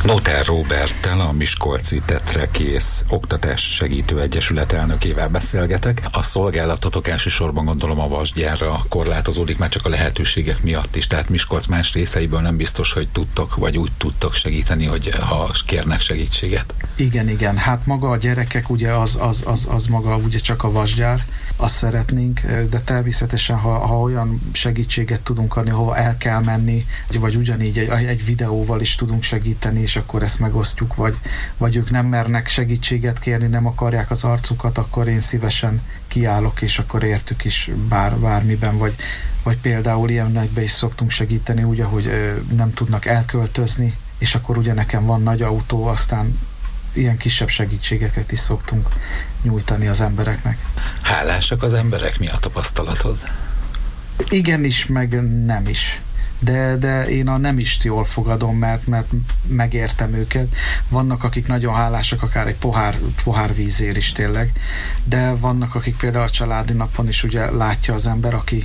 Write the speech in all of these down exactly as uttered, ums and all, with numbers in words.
Nóter Róberttel, a Miskolci Tetrekész Oktatás Segítő Egyesület elnökével beszélgetek. A szolgálatotok elsősorban gondolom a Vasgyárra korlátozódik, már csak a lehetőségek miatt is, tehát Miskolc más részeiből nem biztos, hogy tudtok, vagy úgy tudtok segíteni, hogy ha kérnek segítséget. Igen, igen, hát maga a gyerekek, ugye az, az, az, az maga ugye csak a Vasgyár, azt szeretnénk, de természetesen, ha, ha olyan segítséget tudunk adni, hova el kell menni, vagy ugyanígy egy, egy videóval is tudunk segíteni, és akkor ezt megosztjuk, vagy, vagy ők nem mernek segítséget kérni, nem akarják az arcukat, akkor én szívesen kiállok, és akkor értük is bár, bármiben, vagy, vagy például ilyenekben is szoktunk segíteni, úgy, ahogy nem tudnak elköltözni, és akkor ugye nekem van nagy autó, aztán ilyen kisebb segítségeket is szoktunk nyújtani az embereknek. Hálásak az emberek? Mi a tapasztalatod? Igenis, meg nem is. De, de én a nem is jól fogadom, mert, mert megértem őket. Vannak, akik nagyon hálásak, akár egy pohár, pohár vízért is tényleg, de vannak, akik például a családi napon is ugye látja az ember, aki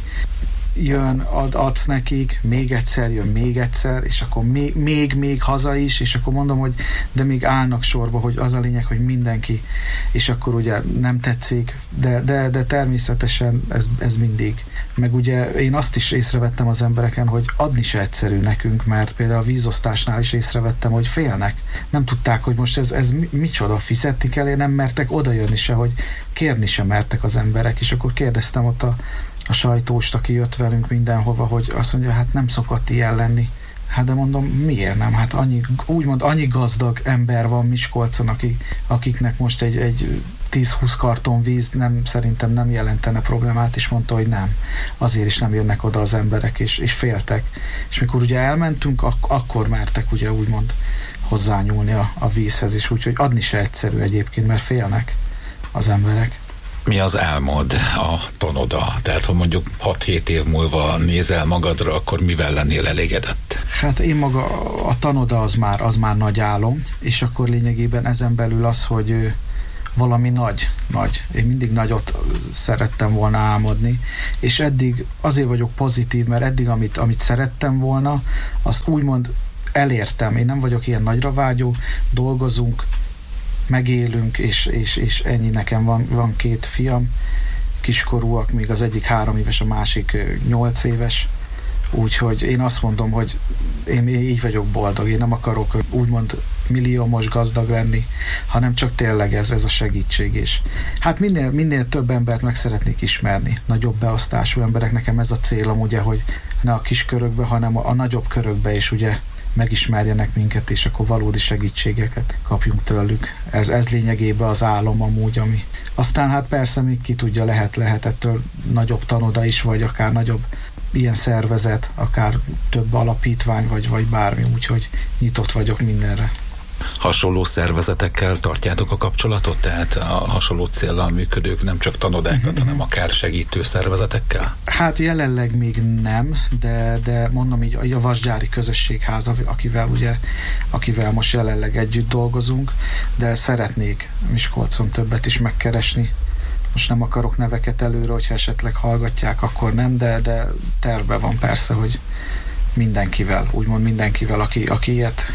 jön, ad, adsz nekik, még egyszer jön, még egyszer, és akkor még, még, még haza is, és akkor mondom, hogy de még állnak sorba, hogy az a lényeg, hogy mindenki, és akkor ugye nem tetszik, de, de, de természetesen ez, ez mindig. Meg ugye én azt is észrevettem az embereken, hogy adni se egyszerű nekünk, mert például a vízosztásnál is észrevettem, hogy félnek. Nem tudták, hogy most ez, ez micsoda, fizetni kell, én nem mertek odajönni se, hogy kérni sem mertek az emberek, és akkor kérdeztem ott a a sajtóst, aki jött velünk mindenhova, hogy azt mondja, hát nem szokott ilyen lenni. Hát de mondom, miért nem? Hát annyi, úgymond annyi gazdag ember van Miskolcon, akik, akiknek most egy, egy tíz-húsz karton víz nem, szerintem nem jelentene problémát, és mondta, hogy nem. Azért is nem jönnek oda az emberek, és, és féltek. És mikor ugye elmentünk, ak- akkor mertek ugye úgymond hozzányúlni a, a vízhez is, úgyhogy adni se egyszerű egyébként, mert félnek az emberek. Mi az álmod, a tanoda? Tehát, ha mondjuk hat-hét év múlva nézel magadra, akkor mivel lennél elégedett? Hát én maga, a tanoda az már, az már nagy álom, és akkor lényegében ezen belül az, hogy valami nagy, nagy. Én mindig nagyot szerettem volna álmodni, és eddig azért vagyok pozitív, mert eddig, amit, amit szerettem volna, azt úgymond elértem. Én nem vagyok ilyen nagyra vágyó, dolgozunk, megélünk, és, és, és ennyi. Nekem van, van két fiam, kiskorúak, még az egyik három éves, a másik nyolc éves, úgyhogy én azt mondom, hogy én így vagyok boldog, én nem akarok úgymond milliómos gazdag lenni, hanem csak tényleg ez, ez a segítség is. Hát minél, minél több embert meg szeretnék ismerni, nagyobb beosztású emberek, nekem ez a célom, ugye, hogy ne a kis körökbe, hanem a, a nagyobb körökbe is ugye megismerjenek minket, és akkor valódi segítségeket kapjunk tőlük. Ez, ez lényegében az álom amúgy, ami. Aztán hát persze még ki tudja, lehet, lehet ettől nagyobb tanoda is, vagy akár nagyobb ilyen szervezet, akár több alapítvány, vagy, vagy bármi, úgyhogy nyitott vagyok mindenre. Hasonló szervezetekkel tartjátok a kapcsolatot? Tehát a hasonló céllal működők, nem csak tanodákat, uh-huh. hanem akár segítő szervezetekkel? Hát jelenleg még nem, de, de mondom így a Vasgyári Közösségház, akivel ugye, akivel most jelenleg együtt dolgozunk, de szeretnék Miskolcon többet is megkeresni. Most nem akarok neveket előre, hogyha esetleg hallgatják, akkor nem, de, de tervben van persze, hogy mindenkivel, úgymond mindenkivel, aki, aki ilyet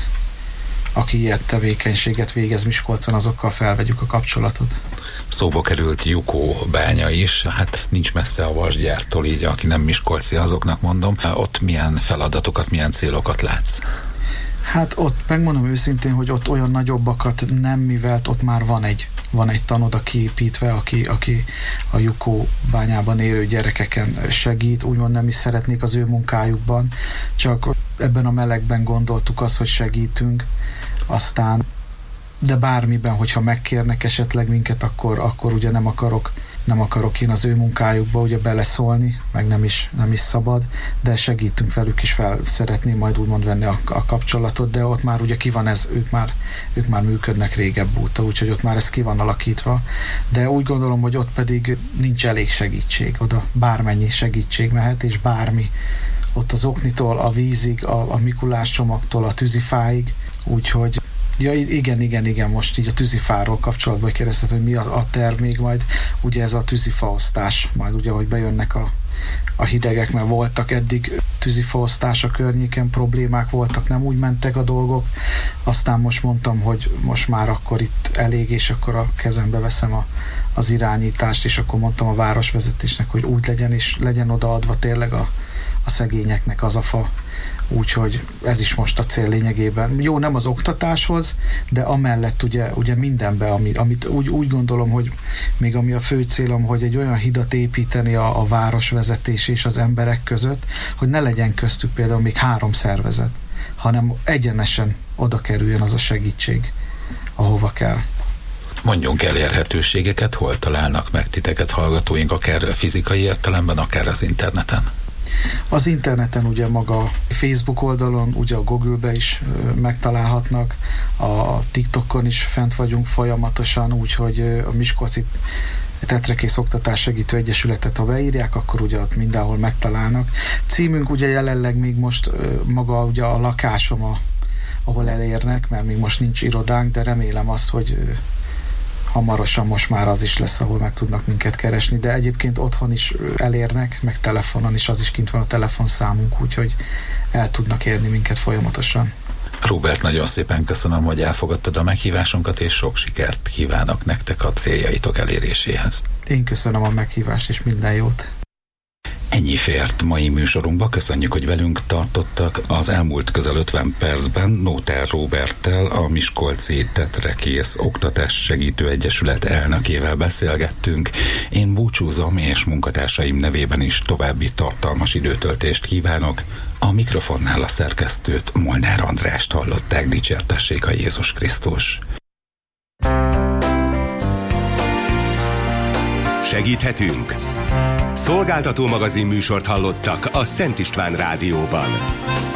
aki ilyet tevékenységet végez Miskolcon, azokkal felvegyük a kapcsolatot. Szóba került Jukó bánya is, hát nincs messze a Vasgyártól, így aki nem miskolci, azoknak mondom. Ott milyen feladatokat, milyen célokat látsz? Hát ott megmondom őszintén, hogy ott olyan nagyobbakat nem, mivel ott már van egy, van egy tanoda kiépítve, aki, aki a Jukó bányában élő gyerekeken segít, úgymond nem is szeretnék az ő munkájukban, csak ebben a melegben gondoltuk azt, hogy segítünk, aztán, de bármiben, hogyha megkérnek esetleg minket, akkor, akkor ugye nem akarok, nem akarok én az ő munkájukba ugye beleszólni, meg nem is, nem is szabad, de segítünk velük is, fel szeretném majd úgymond venni a, a kapcsolatot, de ott már ugye ki van ez, ők már, ők már működnek régebb óta, úgyhogy ott már ez ki van alakítva, de úgy gondolom, hogy ott pedig nincs elég segítség, oda bármennyi segítség mehet, és bármi, ott az oknitól, a vízig, a, a Mikulás csomagtól, a tűzifáig, úgyhogy ja, igen, igen, igen, most így a tűzifáról kapcsolatban kérdezted, hogy mi a, a terv még majd, ugye ez a tűzifaosztás, majd ugye, hogy bejönnek a, a hidegek, mert voltak eddig tűzifaosztás a környéken, problémák voltak, nem úgy mentek a dolgok. Aztán most mondtam, hogy most már akkor itt elég, és akkor a kezembe veszem a, az irányítást, és akkor mondtam a városvezetésnek, hogy úgy legyen, és legyen odaadva tényleg a, a szegényeknek az a fa. Úgyhogy ez is most a cél lényegében. Jó, nem az oktatáshoz, de amellett ugye, ugye mindenbe, amit, amit úgy, úgy gondolom, hogy még ami a fő célom, hogy egy olyan hidat építeni a, a városvezetés és az emberek között, hogy ne legyen köztük például még három szervezet, hanem egyenesen oda kerüljön az a segítség, ahova kell. Mondjunk elérhetőségeket, hol találnak meg titeket hallgatóink, akár fizikai értelemben, akár az interneten? Az interneten ugye maga a Facebook oldalon, ugye a Google-be is megtalálhatnak, a TikTokon is fent vagyunk folyamatosan, úgyhogy a Miskolci Tetrekész Oktatás Segítő Egyesületet, ha beírják, akkor ugye ott mindenhol megtalálnak. Címünk ugye jelenleg még most maga ugye a lakásom, a, ahol elérnek, mert még most nincs irodánk, de remélem azt, hogy hamarosan most már az is lesz, ahol meg tudnak minket keresni, de egyébként otthon is elérnek, meg telefonon is, az is kint van a telefonszámunk, úgyhogy el tudnak érni minket folyamatosan. Róbert, nagyon szépen köszönöm, hogy elfogadtad a meghívásunkat, és sok sikert kívánok nektek a céljaitok eléréséhez. Én köszönöm a meghívást, és minden jót! Ennyi fért mai műsorunkba, köszönjük, hogy velünk tartottak. Az elmúlt közel ötven percben Nóter Róberttel, a Miskolci Tetrekész Oktatás Segítő Egyesület elnökével beszélgettünk. Én búcsúzom, és munkatársaim nevében is további tartalmas időtöltést kívánok. A mikrofonnál a szerkesztőt, Molnár Andrást hallották, dicsértessék a Jézus Krisztus. Segíthetünk? Szolgáltató magazin műsort hallottak a Szent István Rádióban.